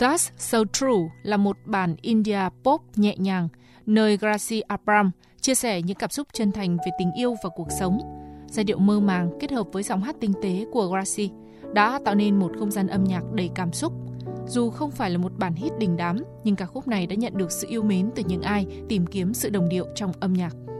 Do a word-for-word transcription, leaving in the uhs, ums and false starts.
That's So True là một bản India pop nhẹ nhàng, nơi Gracie Abrams chia sẻ những cảm xúc chân thành về tình yêu và cuộc sống. Giai điệu mơ màng kết hợp với giọng hát tinh tế của Gracie đã tạo nên một không gian âm nhạc đầy cảm xúc. Dù không phải là một bản hit đình đám, nhưng ca khúc này đã nhận được sự yêu mến từ những ai tìm kiếm sự đồng điệu trong âm nhạc.